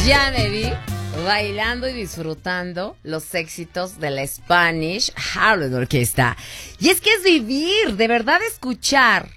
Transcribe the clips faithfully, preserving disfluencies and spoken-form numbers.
Ya me vi bailando y disfrutando los éxitos de la Spanish Harlem Orquesta. Y es que es vivir, de verdad escuchar,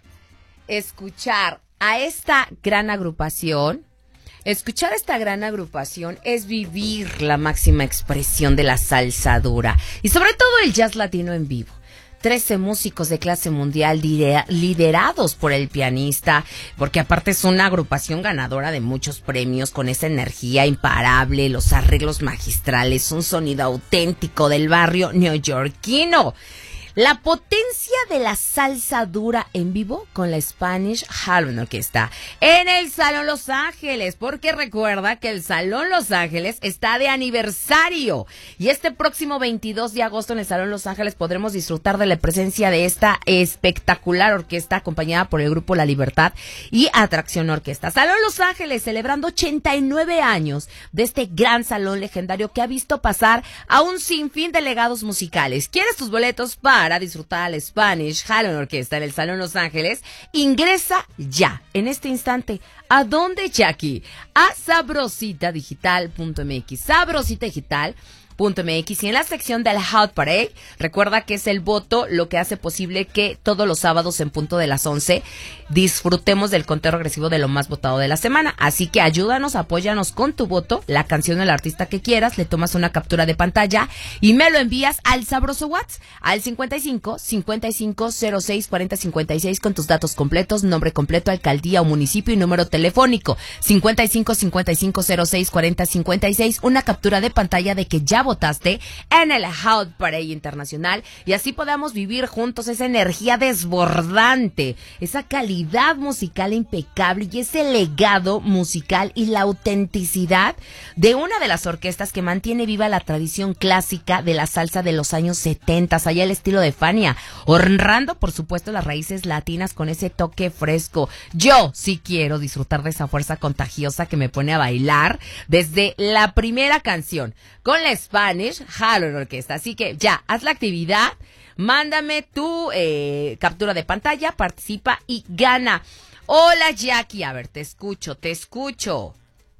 escuchar a esta gran agrupación. Escuchar a esta gran agrupación es vivir la máxima expresión de la salsa dura y sobre todo el jazz latino en vivo. trece músicos de clase mundial liderados por el pianista, porque aparte es una agrupación ganadora de muchos premios con esa energía imparable, los arreglos magistrales, un sonido auténtico del barrio neoyorquino. La potencia de la salsa dura en vivo con la Spanish Harlem Orquesta en el Salón Los Ángeles, porque recuerda que el Salón Los Ángeles está de aniversario y este próximo veintidós de agosto en el Salón Los Ángeles podremos disfrutar de la presencia de esta espectacular orquesta acompañada por el grupo La Libertad y Atracción Orquesta. Salón Los Ángeles celebrando ochenta y nueve años de este gran salón legendario que ha visto pasar a un sinfín de legados musicales. ¿Quieres tus boletos para Para disfrutar al Spanish Harlem Orquesta en el Salón Los Ángeles? Ingresa ya, en este instante. ¿A dónde, Jackie? A sabrosita digital punto m x. Sabrosita digital punto m x y en la sección del Hot Parade, recuerda que es el voto lo que hace posible que todos los sábados en punto de las once disfrutemos del conteo regresivo de lo más votado de la semana. Así que ayúdanos, apóyanos con tu voto, la canción o el artista que quieras, le tomas una captura de pantalla y me lo envías al sabroso WhatsApp, al cincuenta y cinco, cincuenta y cinco, cero seis, cuarenta, cincuenta y seis con tus datos completos, nombre completo, alcaldía o municipio y número telefónico. cincuenta y cinco, cincuenta y cinco, cero seis, cuarenta, cincuenta y seis, una captura de pantalla de que ya votaste en el Hot Parade Internacional y así podamos vivir juntos esa energía desbordante, esa calidad musical impecable y ese legado musical y la autenticidad de una de las orquestas que mantiene viva la tradición clásica de la salsa de los años setenta, allá el estilo de Fania, honrando por supuesto las raíces latinas con ese toque fresco. Yo sí quiero disfrutar de esa fuerza contagiosa que me pone a bailar desde la primera canción con la Spanish Harlem Orquesta. Así que ya, haz la actividad, mándame tu eh, captura de pantalla, participa y gana. Hola Jackie, a ver, te escucho, te escucho.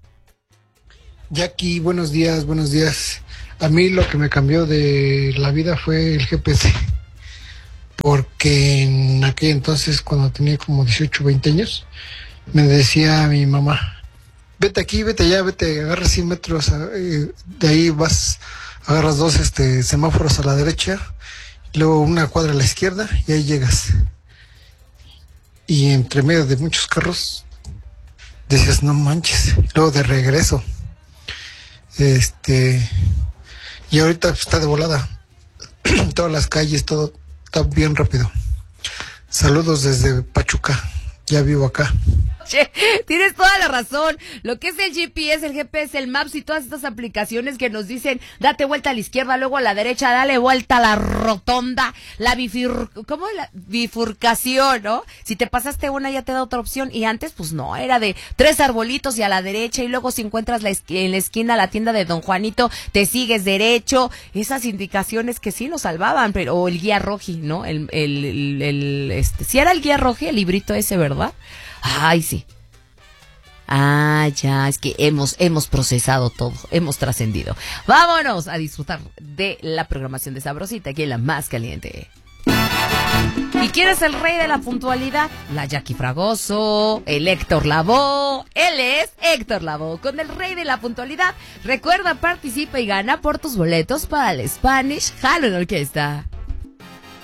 Jackie, buenos días, buenos días. A mí lo que me cambió de la vida fue el G P S, porque en aquel entonces, cuando tenía como dieciocho, veinte años, me decía mi mamá: vete aquí, vete allá, vete, agarra cien metros, eh, de ahí vas, agarras dos este, semáforos a la derecha, y luego una cuadra a la izquierda y ahí llegas. Y entre medio de muchos carros, decías, no manches. Luego de regreso, este, y ahorita está de volada, todas las calles, todo está bien rápido. Saludos desde Pachuca, ya vivo acá. Tienes toda la razón. Lo que es el G P S, el G P S, el Maps y todas estas aplicaciones que nos dicen date vuelta a la izquierda, luego a la derecha, dale vuelta a la rotonda, la bifur... ¿cómo? La bifurcación, ¿no? Si te pasaste una ya te da otra opción y antes pues no, era de tres arbolitos y a la derecha y luego si encuentras la esqu- en la esquina la tienda de Don Juanito, te sigues derecho. Esas indicaciones que sí nos salvaban, pero o el guía roji, ¿no? El, el, el, el este, si era el guía roji, el librito ese, ¿verdad? Ay, sí. Ah, ya, es que hemos, hemos procesado todo, hemos trascendido. Vámonos a disfrutar de la programación de Sabrosita, aquí en la más caliente. ¿Y quién es el rey de la puntualidad? La Jackie Fragoso, el Héctor Lavoe. Él es Héctor Lavoe, con el rey de la puntualidad. Recuerda, participa y gana por tus boletos para el Spanish Harlem Orquesta.